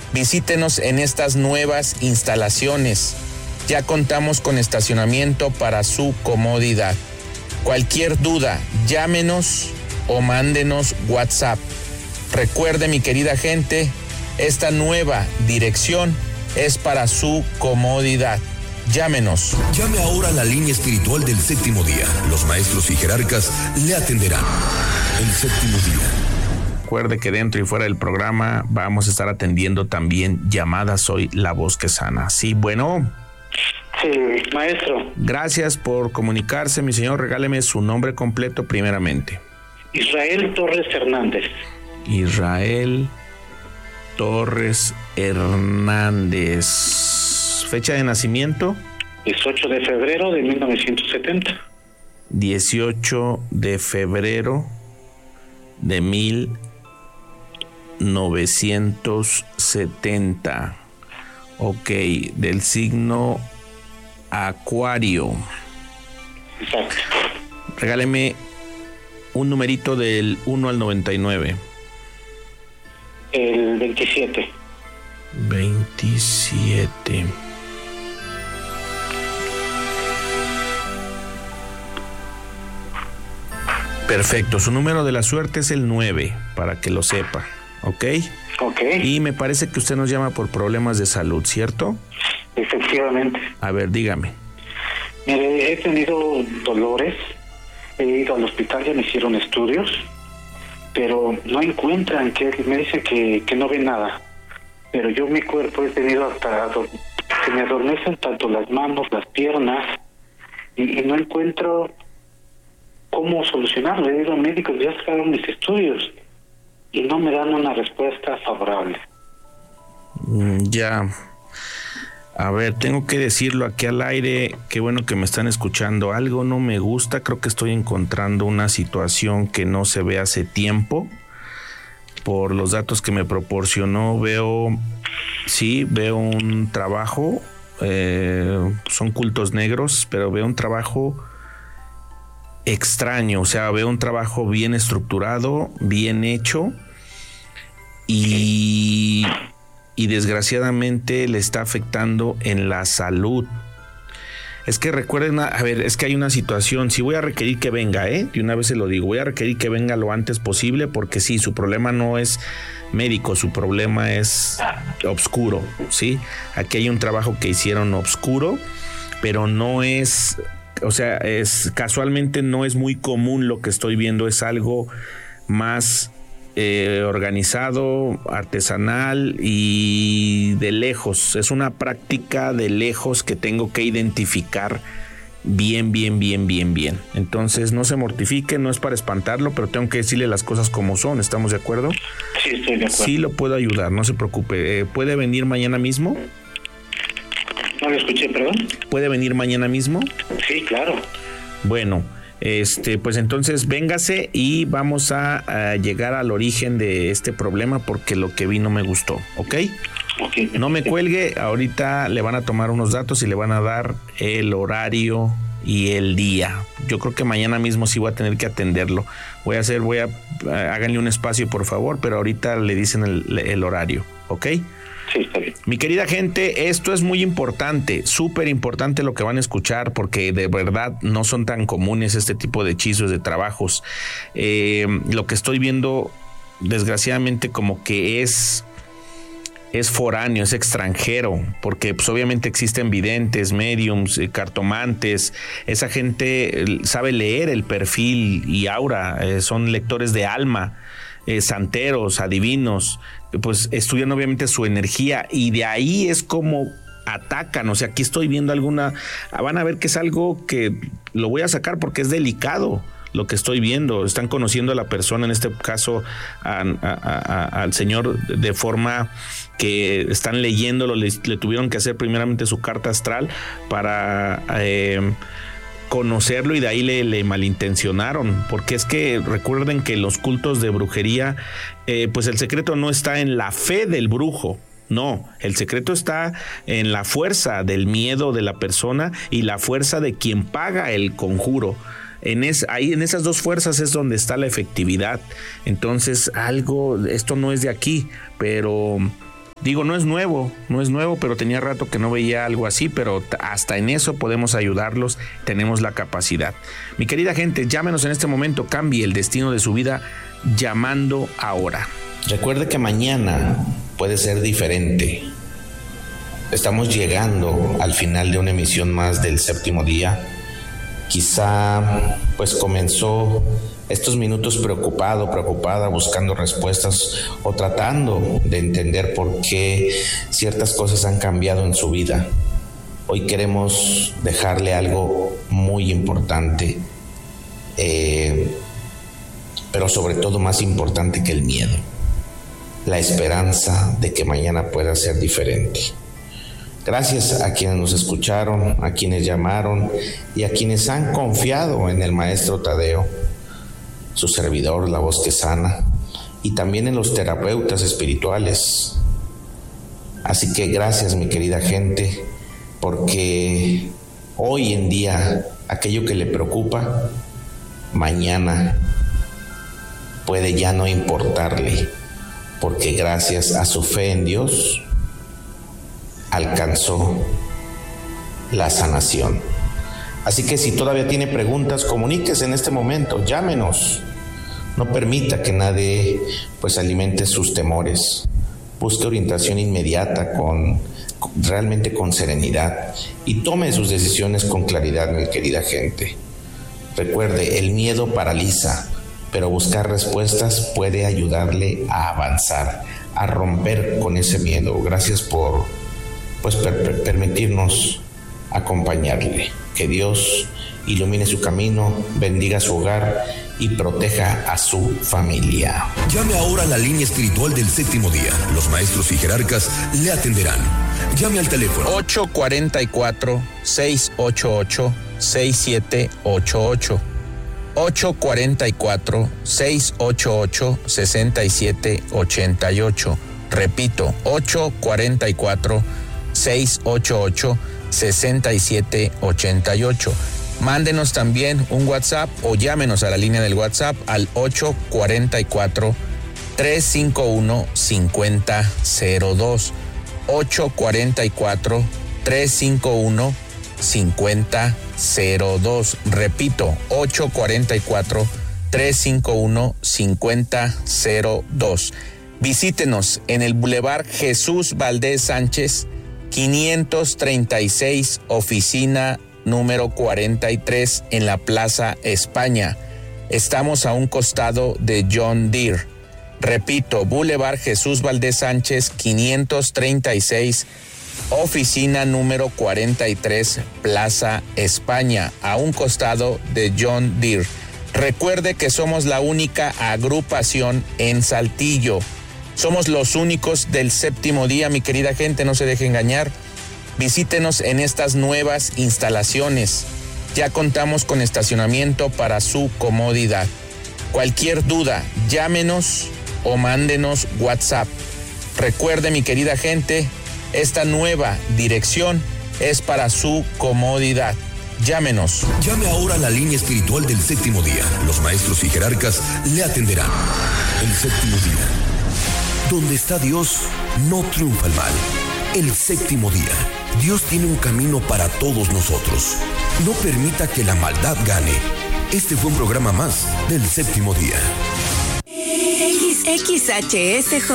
Visítenos en estas nuevas instalaciones. Ya contamos con estacionamiento para su comodidad. Cualquier duda, llámenos o mándenos WhatsApp. Recuerde, mi querida gente, esta nueva dirección es para su comodidad. Llámenos. Llame ahora a la línea espiritual del Séptimo Día. Los maestros y jerarcas le atenderán. El Séptimo Día. Recuerde que dentro y fuera del programa vamos a estar atendiendo también llamadas. Soy La Voz que Sana. Sí, bueno. Sí, maestro. Gracias por comunicarse, mi señor. Regáleme su nombre completo primeramente. Israel Torres Hernández. Israel Torres Hernández. Fecha de nacimiento. 18 de febrero de 1970. 18 de febrero de 1970. Ok, del signo Acuario. Exacto. Regáleme un numerito del 1 al 99. El 27. 27. Perfecto, su número de la suerte es el 9, para que lo sepa, ¿ok? Ok. Y me parece que usted nos llama por problemas de salud, ¿cierto? Efectivamente. A ver, dígame. Mire, he tenido dolores, he ido al hospital, ya me hicieron estudios, pero no encuentran, me dicen que no ven nada. Pero yo mi cuerpo he tenido se me adormecen tanto las manos, las piernas, y no encuentro cómo solucionarlo. He ido a médicos, ya sacaron mis estudios y no me dan una respuesta favorable. Ya. A ver, tengo que decirlo aquí al aire. Qué bueno que me están escuchando. Algo no me gusta. Creo que estoy encontrando una situación que no se ve hace tiempo. Por los datos que me proporcionó, veo un trabajo. Son cultos negros, pero veo un trabajo extraño. O sea, veo un trabajo bien estructurado, bien hecho. Y desgraciadamente le está afectando en la salud. Es que recuerden, a ver, es que hay una situación, si voy a requerir que venga, de una vez se lo digo, voy a requerir que venga lo antes posible, porque sí, su problema no es médico, su problema es obscuro, ¿sí? Aquí hay un trabajo que hicieron obscuro, pero no es, o sea, casualmente no es muy común lo que estoy viendo, es algo más organizado, artesanal y de lejos. Es una práctica de lejos que tengo que identificar bien. Entonces no se mortifique, no es para espantarlo, pero tengo que decirle las cosas como son. ¿Estamos de acuerdo? Sí, estoy de acuerdo. Sí, lo puedo ayudar, no se preocupe. ¿Puede venir mañana mismo? No lo escuché, perdón. ¿Puede venir mañana mismo? Sí, claro. Bueno, pues entonces véngase y vamos a llegar al origen de este problema, porque lo que vi no me gustó, ¿ok? Okay. No me cuelgue, ahorita le van a tomar unos datos y le van a dar el horario y el día. Yo creo que mañana mismo sí voy a tener que atenderlo. Háganle un espacio por favor, pero ahorita le dicen el horario, ¿ok? Sí, está bien. Mi querida gente, esto es muy importante, súper importante lo que van a escuchar, porque de verdad no son tan comunes este tipo de hechizos, de trabajos. Lo que estoy viendo, desgraciadamente, como que es foráneo, es extranjero, porque pues obviamente existen videntes, mediums, cartomantes. Esa gente sabe leer el perfil y aura, son lectores de alma, santeros, adivinos, pues estudian obviamente su energía, y de ahí es como atacan. O sea, aquí estoy viendo van a ver que es algo que lo voy a sacar porque es delicado lo que estoy viendo. Están conociendo a la persona, en este caso al señor, de forma que están leyéndolo, le tuvieron que hacer primeramente su carta astral para conocerlo, y de ahí le malintencionaron, porque es que recuerden que los cultos de brujería, pues el secreto no está en la fe del brujo. No, el secreto está en la fuerza del miedo de la persona y la fuerza de quien paga el conjuro. En esas dos fuerzas es donde está la efectividad. Entonces esto no es de aquí, pero Digo, no es nuevo, pero tenía rato que no veía algo así, pero hasta en eso podemos ayudarlos, tenemos la capacidad. Mi querida gente, llámenos en este momento, cambie el destino de su vida llamando ahora. Recuerde que mañana puede ser diferente. Estamos llegando al final de una emisión más del Séptimo Día. Quizá pues comenzó estos minutos preocupada, buscando respuestas o tratando de entender por qué ciertas cosas han cambiado en su vida. Hoy queremos dejarle algo muy importante, pero sobre todo más importante que el miedo, la esperanza de que mañana pueda ser diferente. Gracias a quienes nos escucharon, a quienes llamaron y a quienes han confiado en el maestro Tadeo, su servidor, la voz que sana, y también en los terapeutas espirituales. Así que gracias, mi querida gente, porque hoy en día aquello que le preocupa, mañana puede ya no importarle, porque gracias a su fe en Dios alcanzó la sanación. Así que si todavía tiene preguntas, comuníquese en este momento, llámenos. No permita que nadie pues alimente sus temores. Busque orientación inmediata realmente con serenidad y tome sus decisiones con claridad, mi querida gente. Recuerde, el miedo paraliza, pero buscar respuestas puede ayudarle a avanzar, a romper con ese miedo. Gracias por permitirnos acompañarle. Que Dios ilumine su camino, bendiga su hogar y proteja a su familia. Llame ahora a la línea espiritual del Séptimo Día. Los maestros y jerarcas le atenderán. Llame al teléfono 844-688-6788. 844-688-6788. Repito, 844-688-6788. Mándenos también un WhatsApp o llámenos a la línea del WhatsApp al 844-351-5002. 844-351-5002. Repito, 844-351-5002. Visítenos en el Boulevard Jesús Valdés Sánchez, 536, oficina número 43 en la Plaza España. Estamos a un costado de John Deere. Repito, Boulevard Jesús Valdés Sánchez, 536, oficina número 43, Plaza España, a un costado de John Deere. Recuerde que somos la única agrupación en Saltillo. Somos los únicos del Séptimo Día, mi querida gente, no se deje engañar. Visítenos en estas nuevas instalaciones. Ya contamos con estacionamiento para su comodidad. Cualquier duda, llámenos o mándenos WhatsApp. Recuerde, mi querida gente, esta nueva dirección es para su comodidad. Llámenos. Llame ahora a la línea espiritual del Séptimo Día. Los maestros y jerarcas le atenderán. El Séptimo Día. Donde está Dios, no triunfa el mal. El Séptimo Día. Dios tiene un camino para todos nosotros. No permita que la maldad gane. Este fue un programa más del Séptimo Día. XHSJ